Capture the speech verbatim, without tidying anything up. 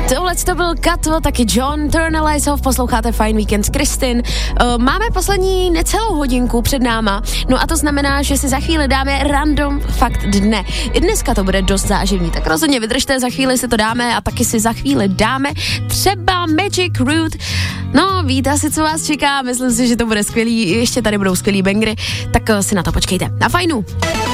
Tohle to byl Kato, taky John, Turn the Lights Off, posloucháte Fine Weekend s Kristin. Uh, máme poslední necelou hodinku před náma, no a to znamená, že si za chvíli dáme random fakt dne. I dneska to bude dost záživný, tak rozhodně vydržte, za chvíli si to dáme a taky si za chvíli dáme třeba Magic Root. No, víte asi, co vás čeká, myslím si, že to bude skvělý, ještě tady budou skvělý bangry, tak uh, si na to počkejte. Na fajnu.